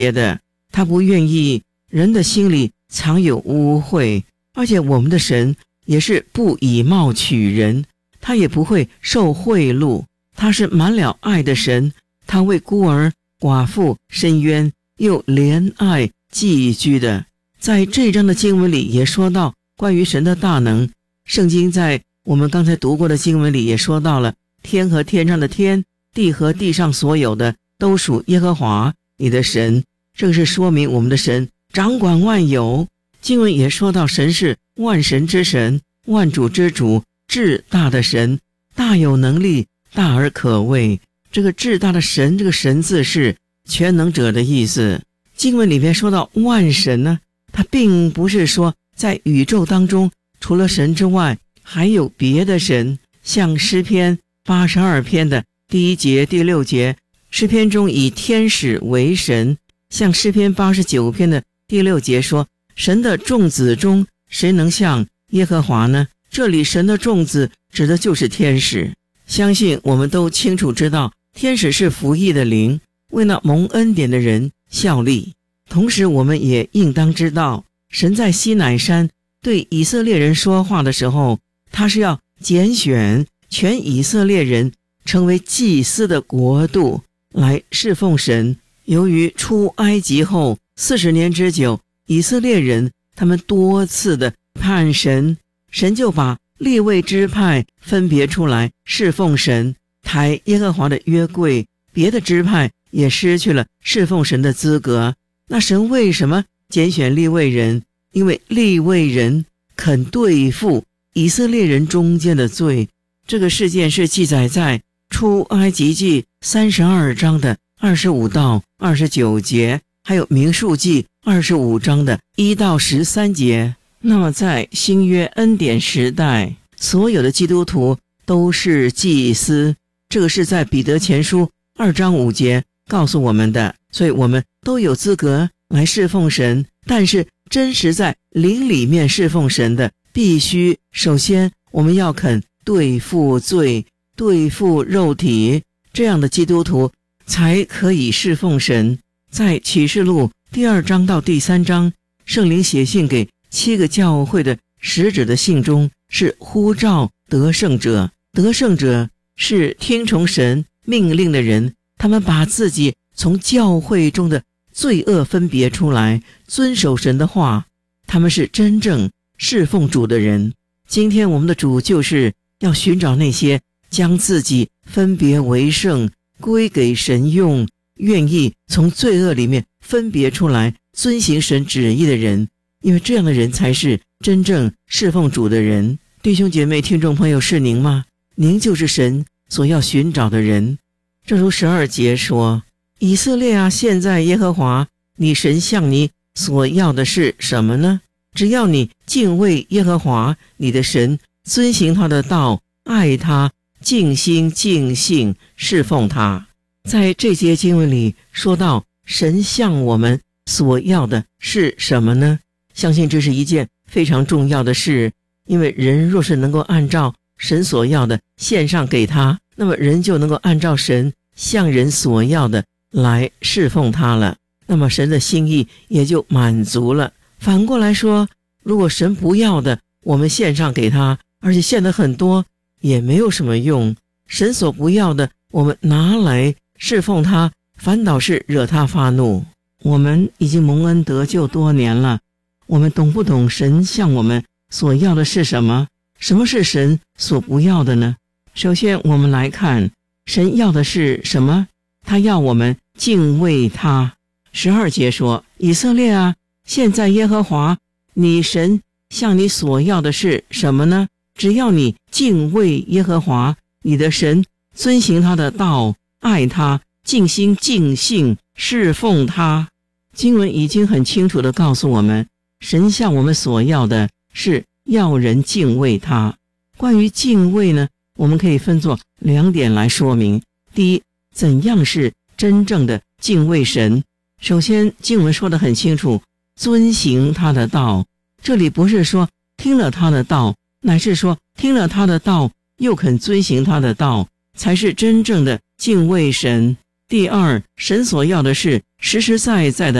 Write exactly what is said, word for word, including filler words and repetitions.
洁的，他不愿意人的心里常有污秽，而且我们的神也是不以貌取人，他也不会受贿赂，他是满了爱的神，他为孤儿寡妇伸冤，又怜爱寄居的。在这章的经文里也说到关于神的大能，圣经在我们刚才读过的经文里也说到了，天和天上的天，地和地上所有的都属耶和华你的神，这个是说明我们的神掌管万有。经文也说到神是万神之神，万主之主，至大的神，大有能力，大而可畏。这个至大的神，这个神字是全能者的意思。经文里面说到万神呢，它并不是说在宇宙当中除了神之外还有别的神，像诗篇八十二篇的第一节第六节，诗篇中以天使为神，像诗篇八十九篇的第六节说，神的众子中谁能像耶和华呢？这里神的众子指的就是天使。相信我们都清楚知道，天使是服役的灵，为那蒙恩典的人效力。同时我们也应当知道，神在西乃山对以色列人说话的时候，他是要拣选全以色列人成为祭司的国度来侍奉神。由于出埃及后四十年之久，以色列人他们多次的叛神，神就把利未支派分别出来侍奉神，抬耶和华的约柜，别的支派也失去了侍奉神的资格。那神为什么拣选利未人？因为利未人肯对付以色列人中间的罪。这个事件是记载在出埃及记三十二章的二十五到二十九节，还有民数记二十五章的一到十三节。那么在新约恩典时代，所有的基督徒都是祭司，这个是在彼得前书二章五节告诉我们的，所以我们都有资格来侍奉神。但是真实在灵里面侍奉神的，必须首先我们要肯对付罪，对付肉体，这样的基督徒才可以侍奉神。在启示录第二章到第三章，圣灵写信给七个教会的使者的信中，是呼召得胜者。得胜者是听从神命令的人，他们把自己从教会中的罪恶分别出来，遵守神的话，他们是真正侍奉主的人。今天我们的主就是要寻找那些将自己分别为圣，归给神用，愿意从罪恶里面分别出来，遵行神旨意的人，因为这样的人才是真正侍奉主的人。弟兄姐妹听众朋友，是您吗？您就是神所要寻找的人。正如十二节说，以色列啊，现在耶和华你神向你所要的是什么呢？只要你敬畏耶和华你的神，遵行他的道，爱他，尽心尽性侍奉他。在这节经文里说到，神向我们所要的是什么呢？相信这是一件非常重要的事，因为人若是能够按照神所要的献上给他，那么人就能够按照神向人所要的来侍奉他了，那么神的心意也就满足了。反过来说，如果神不要的我们献上给他，而且献得很多，也没有什么用。神所不要的我们拿来侍奉他，反倒是惹他发怒。我们已经蒙恩得救多年了，我们懂不懂神向我们所要的是什么？什么是神所不要的呢？首先我们来看神要的是什么。他要我们敬畏他。十二节说，以色列啊，现在耶和华你神向你所要的是什么呢？只要你敬畏耶和华你的神，遵行他的道，爱他，尽心尽性侍奉他。经文已经很清楚地告诉我们，神向我们所要的是要人敬畏他。关于敬畏呢，我们可以分作两点来说明。第一，怎样是真正的敬畏神？首先经文说得很清楚，遵行他的道。这里不是说听了他的道，乃是说听了他的道又肯遵行他的道，才是真正的敬畏神。 第二，神所要的是实实在在的